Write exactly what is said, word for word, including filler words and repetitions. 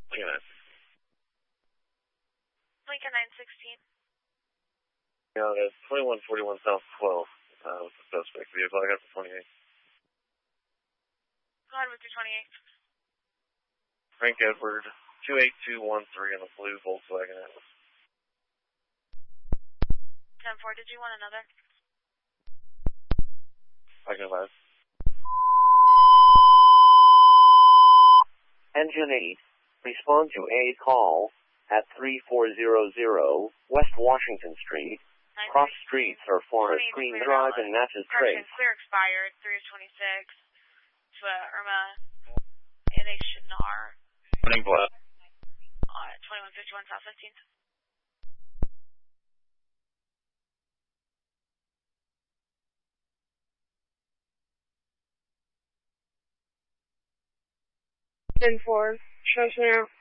Lincoln nine sixteen. Lincoln nine sixteen. Yeah, that's twenty-one forty-one South twelve. Uh, with the suspect vehicle. I got the twenty-eight. Go ahead with your twenty-eight. Frank Edward, two eight two one three in a blue Volkswagen Atlas. ten four, did you want another? I can advise. Engine eight, respond to a call at three four zero zero West Washington Street. Cross streets are Forest Green Drive and Natchez Trace. Clear expired, three twenty-six. To uh, Irma, N H N R. Running blood. Uh, twenty-one fifty-one South fifteenth. ten four, show us now.